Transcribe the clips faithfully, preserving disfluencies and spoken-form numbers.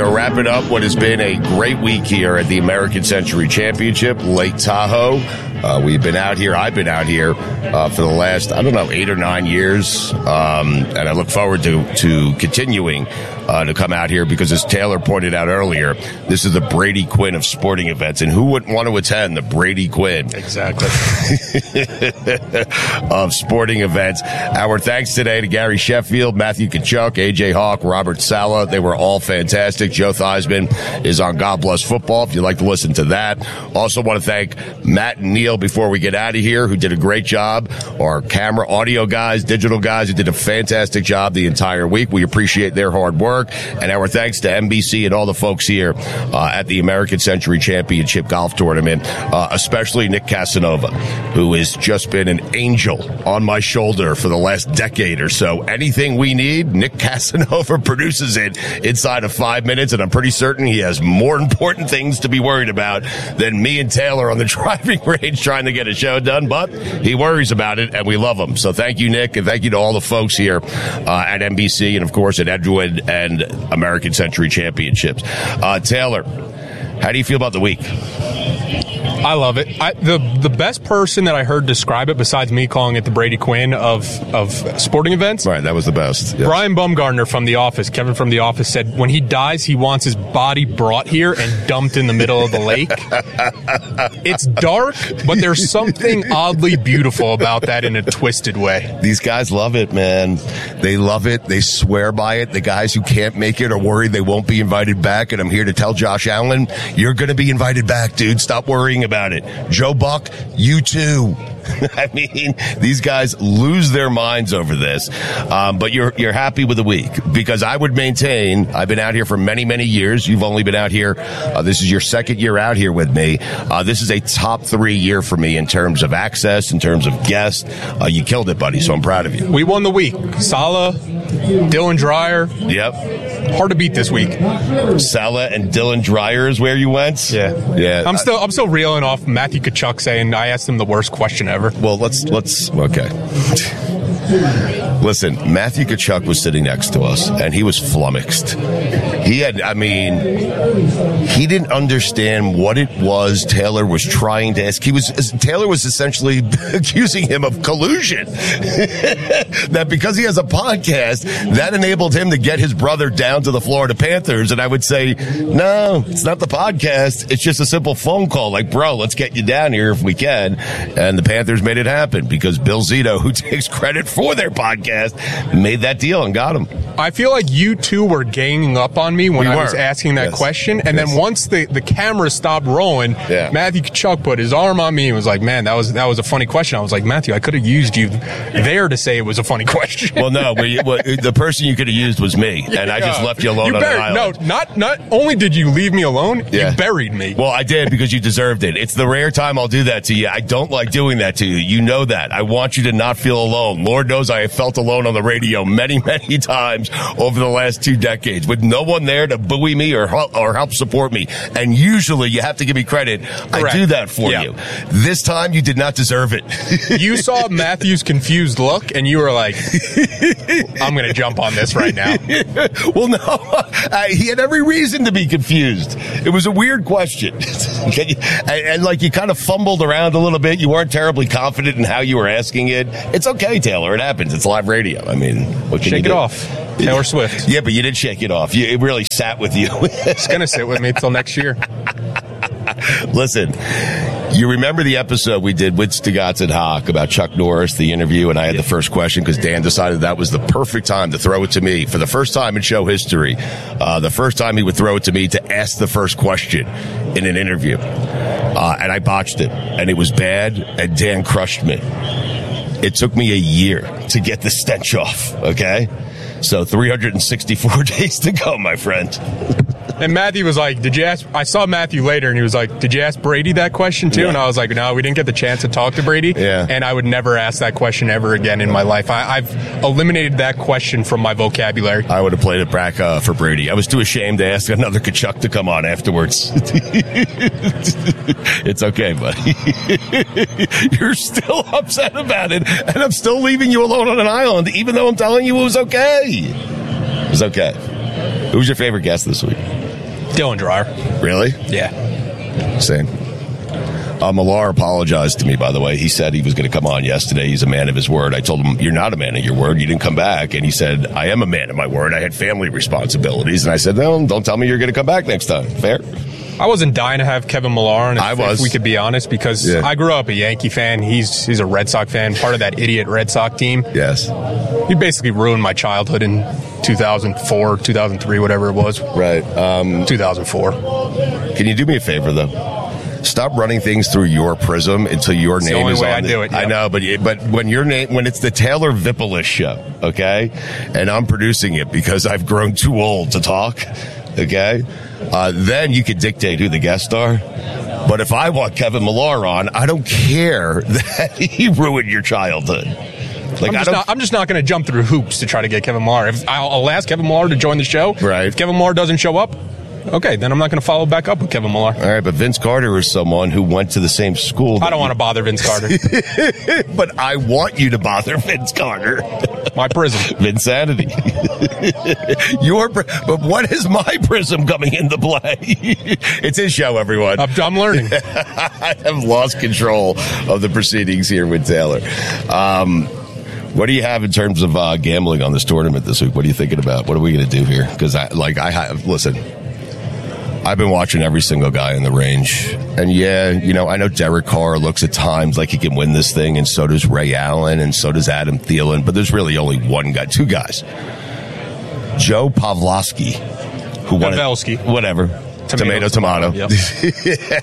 we're wrapping up what has been a great week here at the American Century Championship, Lake Tahoe. Uh, we've been out here. I've been out here uh, for the last, I don't know, eight or nine years. Um, and I look forward to, to continuing uh, to come out here because, as Taylor pointed out earlier, this is the Brady Quinn of sporting events. And who wouldn't want to attend the Brady Quinn? Exactly. of sporting events. Our thanks today to Gary Sheffield, Matthew Tkachuk, A J Hawk, Robert Saleh. They were all fantastic. Joe Theismann is on God Bless Football if you'd like to listen to that. Also want to thank Matt and Neil before we get out of here, who did a great job. Our camera, audio guys, digital guys who did a fantastic job the entire week. We appreciate their hard work. And our thanks to N B C and all the folks here uh, at the American Century Championship Golf Tournament, uh, especially Nick Casanova, who has just been an angel on my shoulder for the last decade or so. Anything we need, Nick Casanova produces it inside of five minutes, and I'm pretty certain he has more important things to be worried about than me and Taylor on the driving range trying to get a show done, but he worries about it, and we love him. So thank you, Nick, and thank you to all the folks here uh, at N B C and, of course, at Edgewood and American Century Championships. Uh, Taylor, how do you feel about the week? I love it. I, the the best person that I heard describe it, besides me calling it the Brady Quinn of of sporting events, right? That was the best. Yes. Brian Bumgarner from The Office, Kevin from The Office, said when he dies, he wants his body brought here and dumped in the middle of the lake. It's dark, but there's something oddly beautiful about that in a twisted way. These guys love it, man. They love it. They swear by it. The guys who can't make it are worried they won't be invited back. And I'm here to tell Josh Allen, you're going to be invited back, dude. Stop worrying about it. Joe Buck, you too. I mean, these guys lose their minds over this. Um, but you're you're happy with the week because I would maintain, I've been out here for many, many years. You've only been out here. Uh, this is your second year out here with me. Uh, this is a top three year for me in terms of access, in terms of guests. Uh, you killed it, buddy, so I'm proud of you. We won the week. Saleh, Dylan Dreyer. Yep. Hard to beat this week. Saleh and Dylan Dreyer is where you went? Yeah. Yeah. I'm still I'm still reeling off Matthew Tkachuk saying I asked him the worst question ever. Well, let's, let's, okay. Listen, Matthew Tkachuk was sitting next to us, and he was flummoxed. He had, I mean, he didn't understand what it was Taylor was trying to ask. He was, Taylor was essentially accusing him of collusion. That because he has a podcast, that enabled him to get his brother down to the Florida Panthers. And I would say, no, it's not the podcast. It's just a simple phone call. Like, bro, let's get you down here if we can. And the Panthers made it happen because Bill Zito, who takes credit for their podcast, made that deal and got him. I feel like you two were ganging up on me when we I were. was asking that yes. question. And yes. then once the, the camera stopped rolling, yeah. Matthew Tkachuk put his arm on me and was like, man, that was that was a funny question. I was like, Matthew, I could have used you there to say it was a funny question. Well, no, we, well, the person you could have used was me, and yeah. I just left you alone you on buried, an island. No, not, not only did you leave me alone, yeah. you buried me. Well, I did because you deserved it. It's the rare time I'll do that to you. I don't like doing that to you. You know that. I want you to not feel alone. Lord knows I have felt alone on the radio many, many times over the last two decades with no one there to buoy me or or help support me. And usually you have to give me credit. Correct. I do that for yeah. you. This time you did not deserve it. You saw Matthew's confused look and you were like, I'm going to jump on this right now. Well, no, uh, he had every reason to be confused. It was a weird question. and, and like you kind of fumbled around a little bit. You weren't terribly confident in how you were asking it. It's okay, Taylor. It happens. It's live radio. I mean, what can Shake you it do? off. Taylor Swift. Yeah, but you did shake it off. You, it really sat with you. It's going to sit with me until next year. Listen, you remember the episode we did with Stugotz and Hawk about Chuck Norris, the interview, and I had yeah. the first question because Dan decided that was the perfect time to throw it to me. For the first time in show history, uh, the first time he would throw it to me to ask the first question in an interview. Uh, and I botched it, and it was bad, and Dan crushed me. It took me a year to get the stench off, okay? So three hundred sixty-four days to go, my friend. And Matthew was like, did you ask, I saw Matthew later and he was like, did you ask Brady that question too? Yeah. And I was like, no, we didn't get the chance to talk to Brady. Yeah. And I would never ask that question ever again in my life. I, I've eliminated that question from my vocabulary. I would have played it back uh, for Brady. I was too ashamed to ask another Tkachuk to come on afterwards. It's okay, buddy. You're still upset about it, and I'm still leaving you alone on an island, even though I'm telling you it was okay. It was okay. Who was your favorite guest this week? Dylan Dreyer. Really? Yeah. Same. Uh, Millar apologized to me, by the way. He said he was going to come on yesterday. He's a man of his word. I told him, you're not a man of your word. You didn't come back. And he said, I am a man of my word. I had family responsibilities. And I said, no, don't tell me you're going to come back next time. Fair? I wasn't dying to have Kevin Millar on, if, I was. if we could be honest, because Yeah. I grew up a Yankee fan. He's he's a Red Sox fan, part of that idiot Red Sox team. Yes. He basically ruined my childhood in two thousand four, two thousand three, whatever it was. Right. Um, two thousand four. Can you do me a favor, though? Stop running things through your prism until your It's the name only is way on I the, do it, yeah. I know, but but when your name when it's the Taylor Vipolis show, okay, and I'm producing it because I've grown too old to talk, okay, uh, then you could dictate who the guests are. But if I want Kevin Millar on, I don't care that he ruined your childhood. Like I'm I just don't. not, I'm just not going to jump through hoops to try to get Kevin Millar. If I'll, I'll ask Kevin Millar to join the show. Right. If Kevin Millar doesn't show up, okay, then I'm not going to follow back up with Kevin Millar. All right, but Vince Carter is someone who went to the same school. I don't want to bother Vince Carter. But I want you to bother Vince Carter. My prism. Vinsanity. Your, pr- but what is my prism coming into play? It's his show, everyone. I'm, I'm learning. I have lost control of the proceedings here with Taylor. Um, what do you have in terms of uh, gambling on this tournament this week? What are you thinking about? What are we going to do here? Because I, like, I have listen. I've been watching every single guy in the range. And yeah, you know, I know Derek Carr looks at times like he can win this thing, and so does Ray Allen, and so does Adam Thielen, but there's really only one guy, two guys. Joe Pavlovsky, who won Pavelski. it, whatever. Tomato, tomato. tomato. Yep.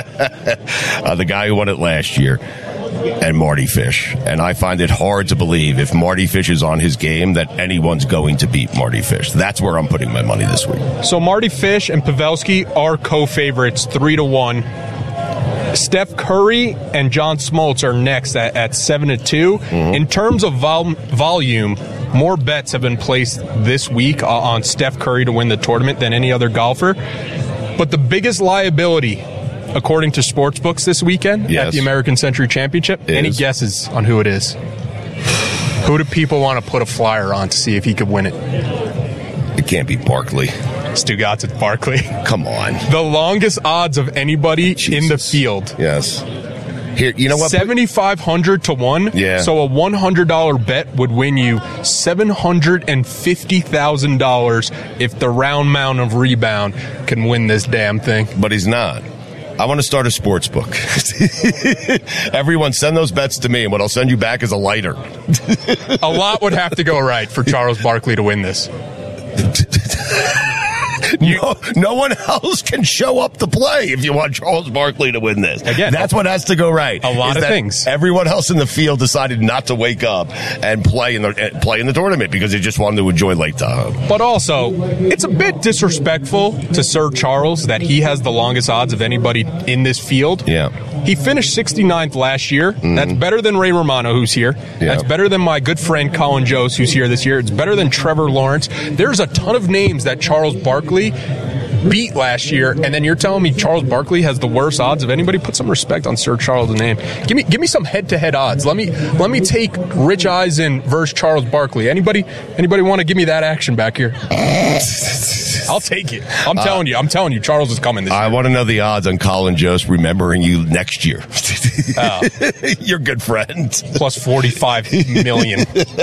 uh, the guy who won it last year. And Marty Fish. And I find it hard to believe if Marty Fish is on his game that anyone's going to beat Marty Fish. That's where I'm putting my money this week. So Marty Fish and Pavelski are co-favorites, three to one. Steph Curry and John Smoltz are next at, at seven to two. Mm-hmm. In terms of vol- volume, more bets have been placed this week uh, on Steph Curry to win the tournament than any other golfer. But the biggest liability, according to sportsbooks this weekend yes. at the American Century Championship, it any is. guesses on who it is? Who do people want to put a flyer on to see if he could win it? It can't be Barkley. Stugotz at Barkley. Come on. The longest odds of anybody Jesus. in the field. Yes. Here, you know what? seventy-five hundred to one. Yeah. So a one hundred dollars bet would win you seven hundred fifty thousand dollars if the round mound of rebound can win this damn thing. But he's not. I want to start a sports book. Everyone, send those bets to me, and what I'll send you back is a lighter. A lot would have to go right for Charles Barkley to win this. No, no one else can show up to play if you want Charles Barkley to win this. Again, that's what has to go right. A lot is of that things. Everyone else in the field decided not to wake up and play in the play in the tournament because they just wanted to enjoy Lake Tahoe. But also, it's a bit disrespectful to Sir Charles that he has the longest odds of anybody in this field. Yeah. He finished sixty-ninth last year. Mm-hmm. That's better than Ray Romano, who's here. Yeah. That's better than my good friend Colin Jost, who's here this year. It's better than Trevor Lawrence. There's a ton of names that Charles Barkley beat last year, and then you're telling me Charles Barkley has the worst odds of anybody? Put some respect on Sir Charles' name. Give me give me some head-to-head odds. Let me let me take Rich Eisen versus Charles Barkley. Anybody anybody want to give me that action back here? I'll take it. I'm telling uh, you. I'm telling you, Charles is coming this year. I want to know the odds on Colin Jost remembering you next year. Oh. Your good friend. Plus forty-five million.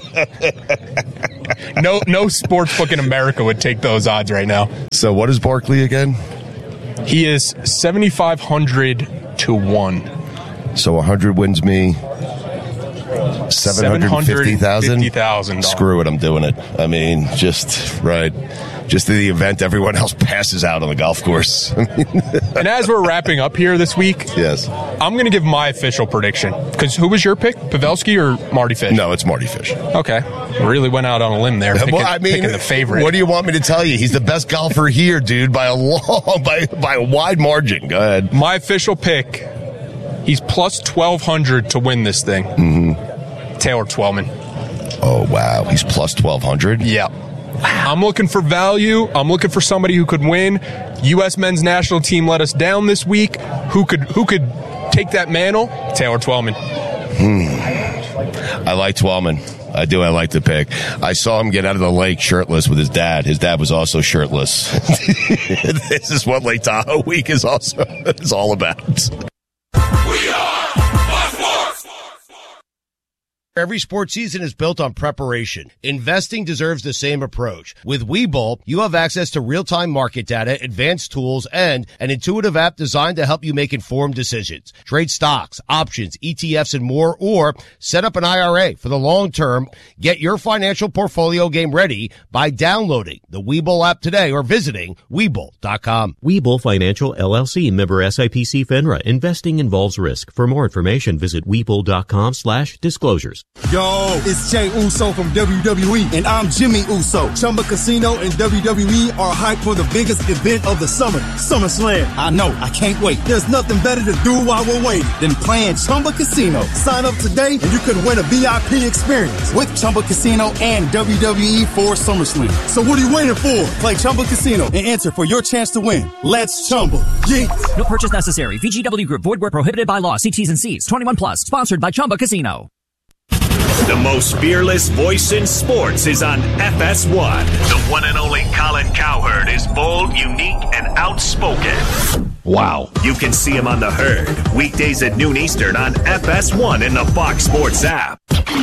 No, no sports book in America would take those odds right now. So what is Barkley again? He is seventy-five hundred to one. So one hundred wins me seven hundred fifty thousand. Screw it, I'm doing it. I mean, just right. Just in the event everyone else passes out on the golf course. And as we're wrapping up here this week, yes, I'm going to give my official prediction. Because who was your pick, Pavelski or Marty Fish? No, it's Marty Fish. Okay, really went out on a limb there. Picking, well, I mean, picking the favorite. What do you want me to tell you? He's the best golfer here, dude, by a long, by by a wide margin. Go ahead. My official pick. He's plus twelve hundred to win this thing. Mm-hmm. Taylor Twellman. Oh wow, he's plus twelve hundred. Yeah. I'm looking for value. I'm looking for somebody who could win. U S men's national team let us down this week. Who could who could take that mantle? Taylor Twellman. Hmm. I like Twellman. I do. I like the pick. I saw him get out of the lake shirtless with his dad. His dad was also shirtless. This is what Lake Tahoe Week is also is all about. We are Fox Sports. Every sports season is built on preparation. Investing deserves the same approach. With Webull, you have access to real-time market data, advanced tools, and an intuitive app designed to help you make informed decisions. Trade stocks, options, E T Fs, and more, or set up an I R A for the long term. Get your financial portfolio game ready by downloading the Webull app today or visiting Webull dot com. Webull Financial, L L C, member S I P C FINRA. Investing involves risk. For more information, visit Webull dot com slash disclosures. Yo, it's Jay Uso from W W E, and I'm Jimmy Uso. Chumba Casino and W W E are hyped for the biggest event of the summer, SummerSlam. I know, I can't wait. There's nothing better to do while we're waiting than playing Chumba Casino. Sign up today and you could win a V I P experience with Chumba Casino and W W E for SummerSlam. So what are you waiting for? Play Chumba Casino and enter for your chance to win. Let's Chumba. Yeah. No purchase necessary. V G W Group. Void where prohibited by law. See T's and C's. twenty-one plus. Sponsored by Chumba Casino. The most fearless voice in sports is on F S one. The one and only Colin Cowherd is bold, unique, and outspoken. Wow. You can see him on The Herd, weekdays at noon Eastern on F S one in the Fox Sports app.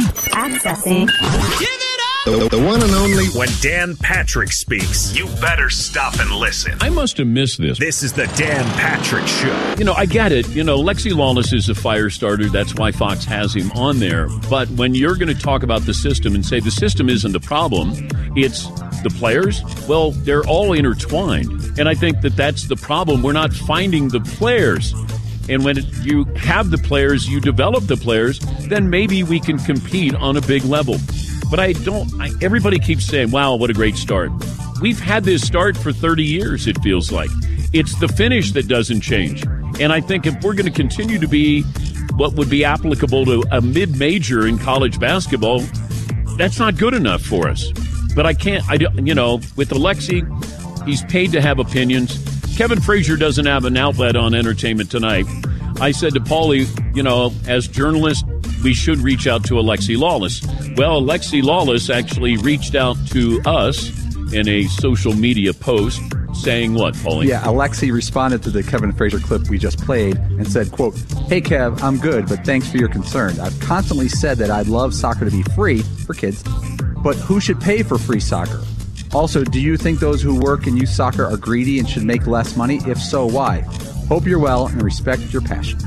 Accessing. Give it up! The, the one and only. When Dan Patrick speaks, you better stop and listen. I must have missed this. This is the Dan Patrick Show. You know, I get it. You know, Lexi Lawless is a fire starter. That's why Fox has him on there. But when you're going to talk about the system and say the system isn't the problem, it's the players, well, they're all intertwined. And I think that that's the problem. We're not finding the players. And when you have the players, you develop the players, then maybe we can compete on a big level. But I don't, I, everybody keeps saying, wow, what a great start. We've had this start for thirty years, it feels like. It's the finish that doesn't change. And I think if we're going to continue to be what would be applicable to a mid-major in college basketball, that's not good enough for us. But I can't, I don't, you know, with Alexi, he's paid to have opinions. Kevin Frazier doesn't have an outlet on Entertainment Tonight. I said to Paulie, you know, as journalists, we should reach out to Alexi Lawless. Well, Alexi Lawless actually reached out to us in a social media post saying what, Paulie? Yeah, Alexi responded to the Kevin Frazier clip we just played and said, quote, "Hey, Kev, I'm good, but thanks for your concern. I've constantly said that I'd love soccer to be free for kids, but who should pay for free soccer? Also, do you think those who work and use soccer are greedy and should make less money? If so, why? Hope you're well and respect your passion."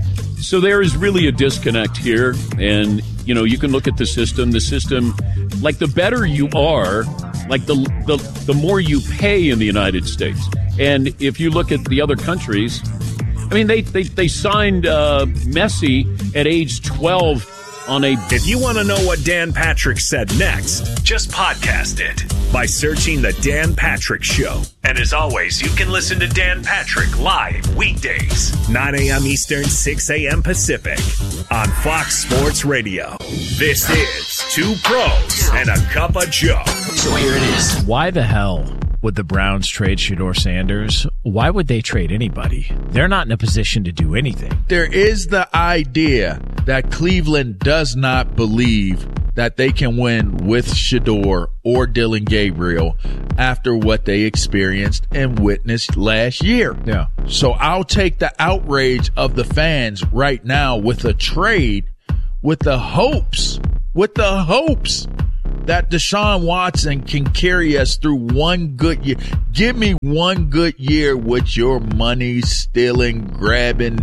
So there is really a disconnect here. And, you know, you can look at the system. The system, like the better you are, like the the, the more you pay in the United States. And if you look at the other countries, I mean, they, they, they signed uh, Messi at age twelve on a... If you want to know what Dan Patrick said next, just podcast it by searching The Dan Patrick Show. And as always, you can listen to Dan Patrick live weekdays, nine a.m. Eastern, six a.m. Pacific on Fox Sports Radio. This is Two Pros and a Cup of Joe. So here it is. Why the hell would the Browns trade Shedeur Sanders? Why would they trade anybody? They're not in a position to do anything. There is the idea that Cleveland does not believe that they can win with Shedeur or Dillon Gabriel after what they experienced and witnessed last year. Yeah. So I'll take the outrage of the fans right now with a trade with the hopes, with the hopes that Deshaun Watson can carry us through one good year. Give me one good year with your money stealing, grabbing,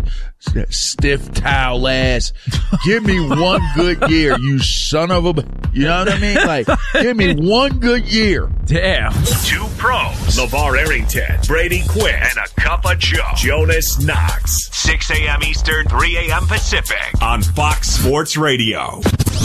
stiff towel ass. Give me one good year, you son of a, you know what I mean? Like, give me one good year. Damn. Two Pros, LeVar Arrington, Brady Quinn, and a Cup of Joe, Jonas Knox. six a.m. Eastern, three a.m. Pacific on Fox Sports Radio.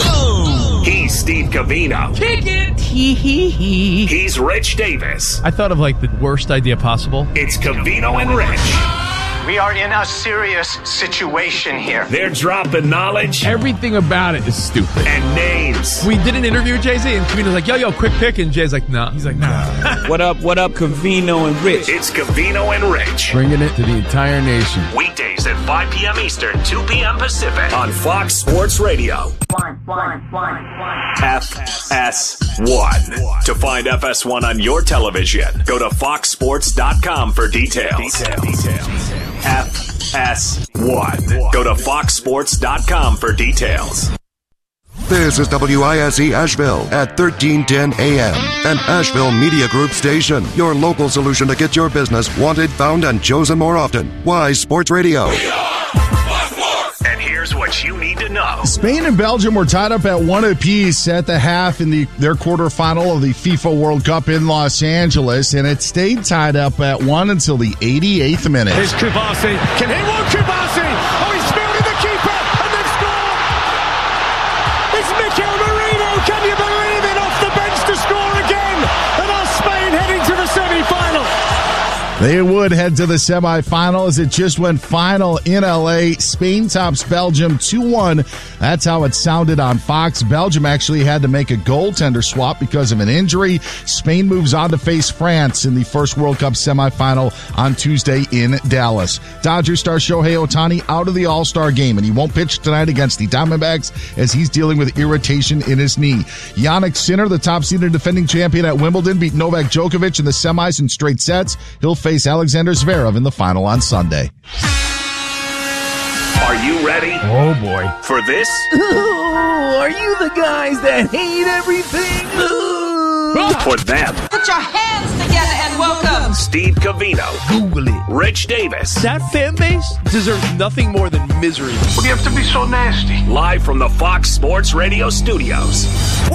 Boom. He's Steve Covino. Kick it. Hee hee hee. He's Rich Davis. I thought of like the worst idea possible. It's Covino and Rich. We are in a serious situation here. They're dropping knowledge. Everything about it is stupid. And names. We did an interview with Jay-Z, and Covino's like, yo, yo, quick pick. And Jay's like, nah. He's like, nah. What up, what up, Covino and Rich? It's Covino and Rich. Bringing it to the entire nation. Weekdays at five p.m. Eastern, two p.m. Pacific on Fox Sports Radio. One, one, one, one. F S one. To find F S one on your television, go to fox sports dot com for details. Details. Details. F S one. Go to fox sports dot com for details. This is W I S E Asheville at thirteen ten A M, an Asheville Media Group station. Your local solution to get your business wanted, found, and chosen more often. Wise Sports Radio. And here's what you need to know. Spain and Belgium were tied up at one apiece at the half in the their quarterfinal of the FIFA World Cup in Los Angeles, and it stayed tied up at one until the eighty-eighth minute. Here's Kubasi. Can he won Kubasi? Oh, he's fielding the keeper, and they've scored! It's Mikel Merino. Can you believe it? Off the bench to score again, and our Spain heading to the semi-final. They would head to the semifinal as it just went final in L A. Spain tops Belgium two one. That's how it sounded on Fox. Belgium actually had to make a goaltender swap because of an injury. Spain moves on to face France in the first World Cup semifinal on Tuesday in Dallas. Dodgers star Shohei Ohtani out of the All-Star game, and he won't pitch tonight against the Diamondbacks as he's dealing with irritation in his knee. Jannik Sinner, the top-seeded defending champion at Wimbledon, beat Novak Djokovic in the semis in straight sets. He'll face Alexander Zverev in the final on Sunday. Are you ready? Oh, boy. For this? Ooh, are you the guys that hate everything? Ooh. For them? Put your hands together and welcome Steve Covino. Google it. Rich Davis. That fan base deserves nothing more than misery. What do you have to be so nasty? Live from the Fox Sports Radio studios. Wow!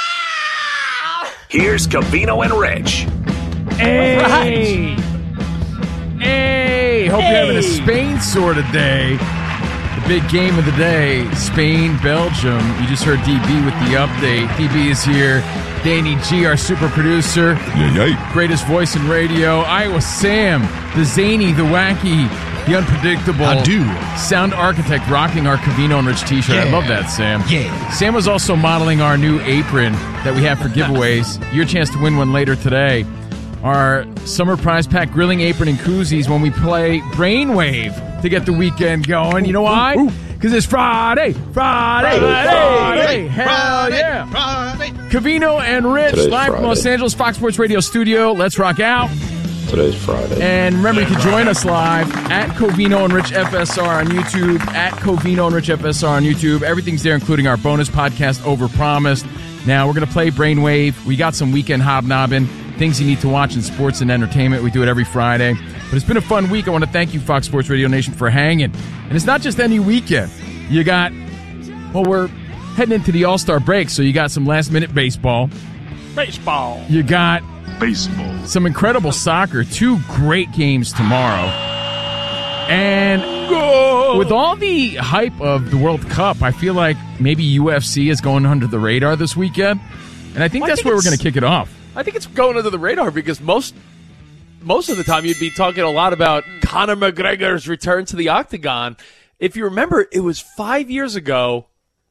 Here's Covino and Rich. Hey! Right. Hey! Hope hey. You're having a Spain sort of day. The big game of the day, Spain, Belgium. You just heard D B with the update. D B is here. Danny G, our super producer. Yay, yay. Greatest voice in radio. Iowa Sam, the zany, the wacky, the unpredictable. I do. Sound architect rocking our Covino and Rich t-shirt. Yeah. I love that, Sam. Yeah. Sam was also modeling our new apron that we have for giveaways. Your chance to win one later today. Our summer prize pack grilling apron and koozies when we play Brainwave to get the weekend going. You know why? Because it's Friday, Friday, Friday, Friday. Hell Friday, yeah. Friday. Covino and Rich, Today's live Friday. from Los Angeles Fox Sports Radio studio. Let's rock out. Today's Friday. And remember, you can join us live at Covino and Rich F S R on YouTube, at Covino and Rich F S R on YouTube. Everything's there, including our bonus podcast, Overpromised. Now, we're going to play Brainwave. We got some weekend hobnobbing, things you need to watch in sports and entertainment. We do it every Friday. But it's been a fun week. I want to thank you, Fox Sports Radio Nation, for hanging. And it's not just any weekend. You got, well, we're heading into the All-Star break, so you got some last-minute baseball. Baseball. You got Baseball. some incredible soccer. Two great games tomorrow. And with all the hype of the World Cup, I feel like maybe U F C is going under the radar this weekend. And I think well, that's I think where we're going to kick it off. I think it's going under the radar because most most of the time you'd be talking a lot about Conor McGregor's return to the octagon. If you remember, it was five years ago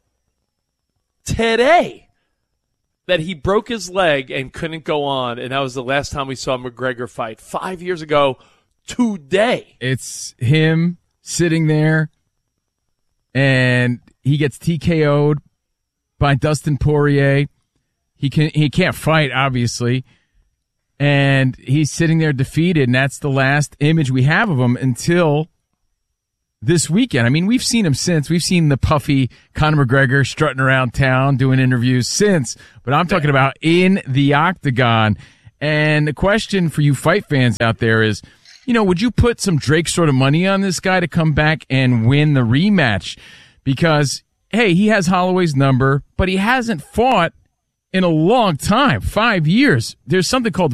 today that he broke his leg and couldn't go on, and that was the last time we saw McGregor fight. Five years ago today. It's him sitting there, and he gets T K O'd by Dustin Poirier. He can he can't fight, obviously, and he's sitting there defeated, and that's the last image we have of him until this weekend. I mean, we've seen him since. We've seen the puffy Conor McGregor strutting around town doing interviews since, but I'm talking about in the octagon. And the question for you fight fans out there is, you know, would you put some Drake sort of money on this guy to come back and win the rematch? Because, hey, he has Holloway's number, but he hasn't fought in a long time, five years. There's something called